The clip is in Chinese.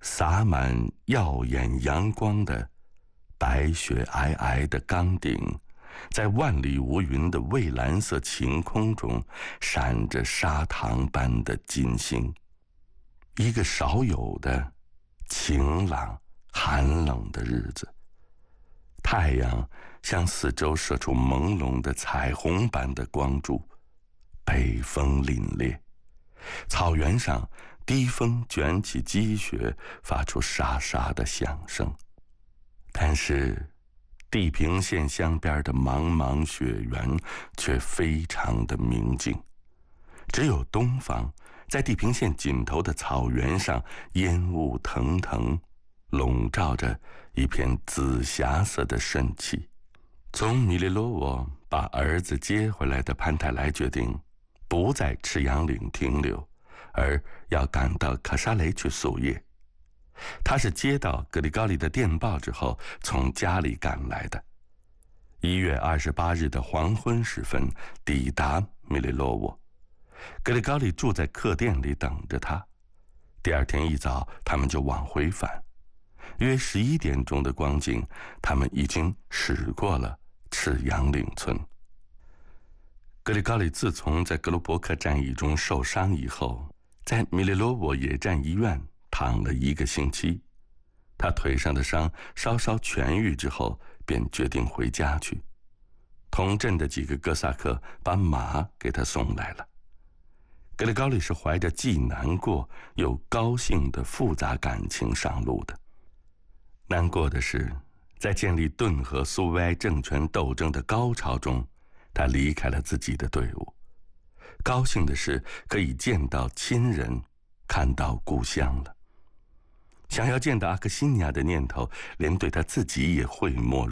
洒满耀眼阳光的白雪皑皑的冈顶，在万里无云的蔚蓝色晴空中闪着砂糖般的金星。一个少有的晴朗寒冷的日子，太阳向四周射出朦胧的彩虹般的光柱，北风凛冽，草原上低风卷起积雪，发出沙沙的响声。但是地平线相边的茫茫雪原却非常的明净，只有东方，在地平线尽头的草原上，烟雾腾腾，笼罩着一片紫霞色的深气。从米利罗沃把儿子接回来的潘泰莱决定不在赤羊岭停留，而要赶到卡沙雷去宿夜。他是接到格里高利的电报之后从家里赶来的。1月28日的黄昏时分抵达米利罗沃，格里高利住在客店里等着他。第二天一早，他们就往回返。约11点钟的光景，他们已经驶过了赤羊岭村。格里高利自从在格鲁伯克战役中受伤以后，在米利罗沃野战医院躺了1个星期。他腿上的伤稍稍痊愈之后，便决定回家去。同镇的几个哥萨克把马给他送来了。格里高利是怀着既难过又高兴的复杂感情上路的。难过的是，在建立顿河苏维埃政权斗争的高潮中，他离开了自己的队伍。高兴的是，可以见到亲人，看到故乡了。想要见到阿克西尼亚的念头，连对他自己也讳莫